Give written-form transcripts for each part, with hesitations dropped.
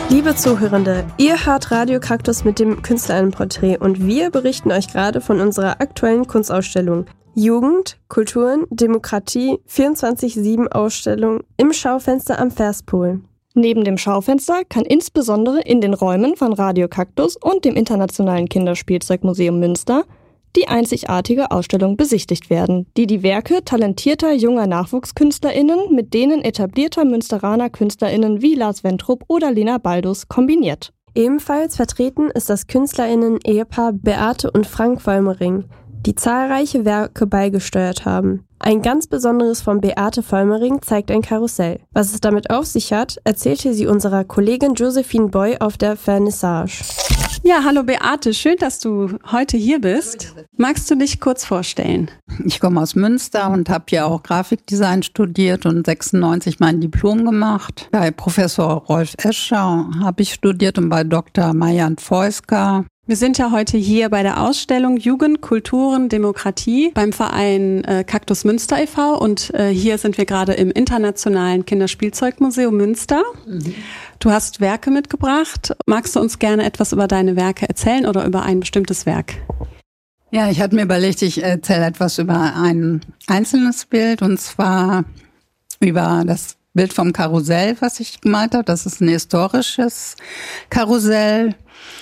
Liebe Zuhörende, ihr hört Radio Kaktus mit dem Künstlerinnenporträt und wir berichten euch gerade von unserer aktuellen Kunstausstellung Jugend, Kulturen, Demokratie, 24/7 Ausstellung im Schaufenster am Verspol. Neben dem Schaufenster kann insbesondere in den Räumen von Radio Kaktus und dem Internationalen Kinderspielzeugmuseum Münster die einzigartige Ausstellung besichtigt werden, die die Werke talentierter junger NachwuchskünstlerInnen mit denen etablierter Münsteraner KünstlerInnen wie Lars Wentrup oder Lena Baldus kombiniert. Ebenfalls vertreten ist das KünstlerInnen-Ehepaar Beate und Frank Vollmering, die zahlreiche Werke beigesteuert haben. Ein ganz besonderes von Beate Vollmering zeigt ein Karussell. Was es damit auf sich hat, erzählte sie unserer Kollegin Josephine Boy auf der Vernissage. Ja, hallo Beate, schön, dass du heute hier bist. Magst du dich kurz vorstellen? Ich komme aus Münster und habe ja auch Grafikdesign studiert und 96 mein Diplom gemacht. Bei Professor Rolf Escher habe ich studiert und bei Dr. Marian Feusker. Wir sind ja heute hier bei der Ausstellung Jugend, Kulturen, Demokratie beim Verein Kaktus Münster e.V. und hier sind wir gerade im Internationalen Kinderspielzeugmuseum Münster. Du hast Werke mitgebracht. Magst du uns gerne etwas über deine Werke erzählen oder über ein bestimmtes Werk? Ja, ich hatte mir überlegt, ich erzähle etwas über ein einzelnes Bild und zwar über das Bild vom Karussell, was ich gemalt habe. Das ist ein historisches Karussell.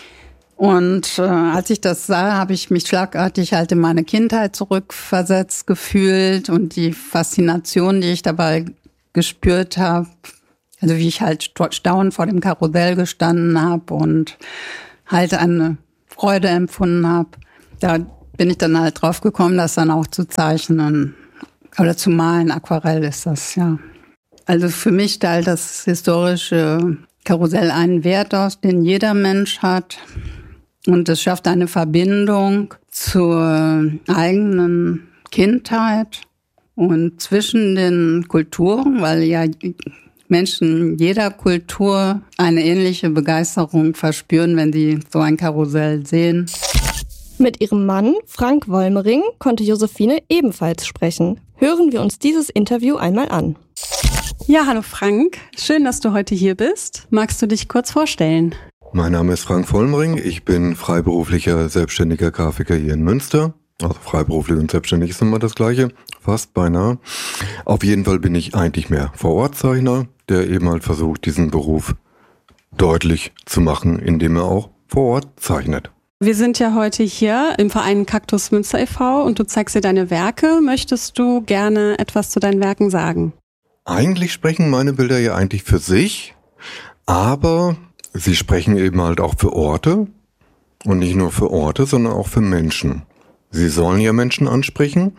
Und als ich das sah, habe ich mich schlagartig halt in meine Kindheit zurückversetzt gefühlt und die Faszination, die ich dabei gespürt habe, also wie ich halt staunend vor dem Karussell gestanden habe und halt eine Freude empfunden habe. Da bin ich dann halt drauf gekommen, das dann auch zu zeichnen oder zu malen. Aquarell ist das, ja. Also für mich stellt das historische Karussell einen Wert aus, den jeder Mensch hat. Und es schafft eine Verbindung zur eigenen Kindheit und zwischen den Kulturen, weil ja Menschen jeder Kultur eine ähnliche Begeisterung verspüren, wenn sie so ein Karussell sehen. Mit ihrem Mann, Frank Vollmering, konnte Josephine ebenfalls sprechen. Hören wir uns dieses Interview einmal an. Ja, hallo Frank. Schön, dass du heute hier bist. Magst du dich kurz vorstellen? Mein Name ist Frank Vollmering. Ich bin freiberuflicher, selbstständiger Grafiker hier in Münster. Also freiberuflich und selbstständig ist immer das Gleiche, fast beinahe. Auf jeden Fall bin ich eigentlich mehr Vorortzeichner, der eben halt versucht, diesen Beruf deutlich zu machen, indem er auch vor Ort zeichnet. Wir sind ja heute hier im Verein Kaktus Münster e.V. und du zeigst dir deine Werke. Möchtest du gerne etwas zu deinen Werken sagen? Eigentlich sprechen meine Bilder ja eigentlich für sich, aber sie sprechen eben halt auch für Orte und nicht nur für Orte, sondern auch für Menschen. Sie sollen ja Menschen ansprechen,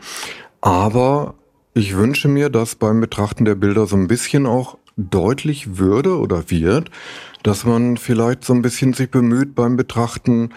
aber ich wünsche mir, dass beim Betrachten der Bilder so ein bisschen auch deutlich würde oder wird, dass man vielleicht so ein bisschen sich bemüht beim Betrachten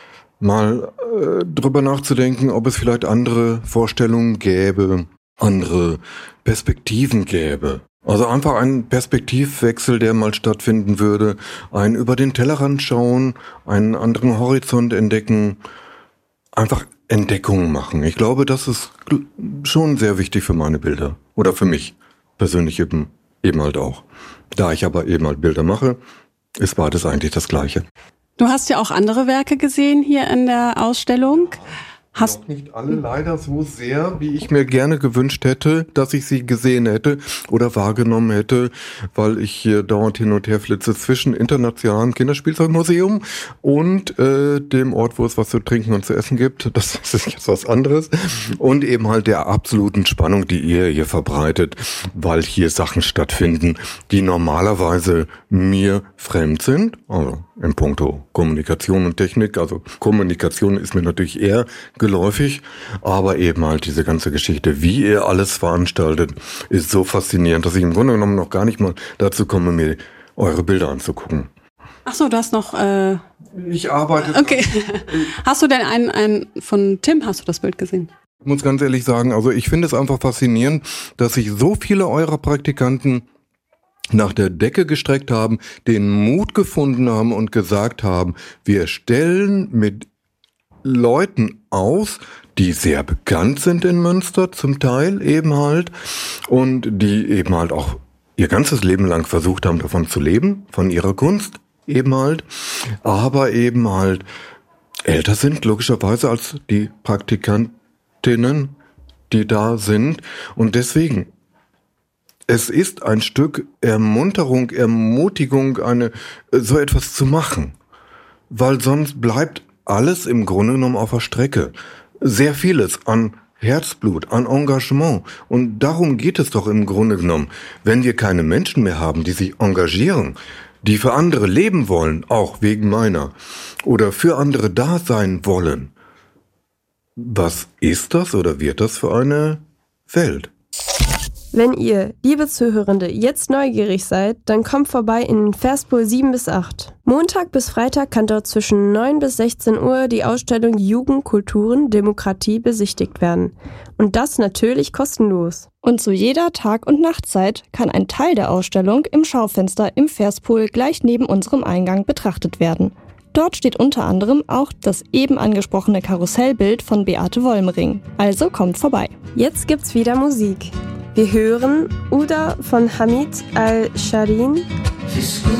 mal drüber nachzudenken, ob es vielleicht andere Vorstellungen gäbe, andere Perspektiven gäbe. Also einfach ein Perspektivwechsel, der mal stattfinden würde, ein über den Tellerrand schauen, einen anderen Horizont entdecken, einfach Entdeckungen machen. Ich glaube, das ist schon sehr wichtig für meine Bilder oder für mich persönlich eben halt auch. Da ich aber eben halt Bilder mache, ist beides eigentlich das Gleiche. Du hast ja auch andere Werke gesehen hier in der Ausstellung. Noch nicht alle leider so sehr, wie ich mir gerne gewünscht hätte, dass ich sie gesehen hätte oder wahrgenommen hätte, weil ich hier dauernd hin und her flitze zwischen Internationalem Kinderspielzeugmuseum und dem Ort, wo es was zu trinken und zu essen gibt. Das ist jetzt was anderes. Und eben halt der absoluten Spannung, die ihr hier verbreitet, weil hier Sachen stattfinden, die normalerweise mir fremd sind. Also in puncto Kommunikation und Technik. Also Kommunikation ist mir natürlich eher geläufig, aber eben halt diese ganze Geschichte, wie ihr alles veranstaltet, ist so faszinierend, dass ich im Grunde genommen noch gar nicht mal dazu komme, mir eure Bilder anzugucken. Ach so, du hast noch... Ich arbeite... Okay. Hast du denn einen von Tim, hast du das Bild gesehen? Ich muss ganz ehrlich sagen, also ich finde es einfach faszinierend, dass sich so viele eurer Praktikanten nach der Decke gestreckt haben, den Mut gefunden haben und gesagt haben, wir stellen mit Leuten aus, die sehr bekannt sind in Münster, zum Teil eben halt, und die eben halt auch ihr ganzes Leben lang versucht haben, davon zu leben, von ihrer Kunst, eben halt, aber eben halt älter sind, logischerweise, als die Praktikantinnen, die da sind. Und deswegen, es ist ein Stück Ermunterung, Ermutigung, so etwas zu machen. Weil sonst bleibt alles im Grunde genommen auf der Strecke. Sehr vieles an Herzblut, an Engagement. Und darum geht es doch im Grunde genommen. Wenn wir keine Menschen mehr haben, die sich engagieren, die für andere leben wollen, auch wegen meiner, oder für andere da sein wollen, was ist das oder wird das für eine Welt? Wenn ihr, liebe Zuhörende, jetzt neugierig seid, dann kommt vorbei in Verspool 7 bis 8. Montag bis Freitag kann dort zwischen 9 bis 16 Uhr die Ausstellung Jugend, Kulturen, Demokratie besichtigt werden. Und das natürlich kostenlos. Und zu jeder Tag- und Nachtzeit kann ein Teil der Ausstellung im Schaufenster im Verspool gleich neben unserem Eingang betrachtet werden. Dort steht unter anderem auch das eben angesprochene Karussellbild von Beate Wollmering. Also kommt vorbei. Jetzt gibt's wieder Musik. Wir hören Uda von Hamid al-Sharin.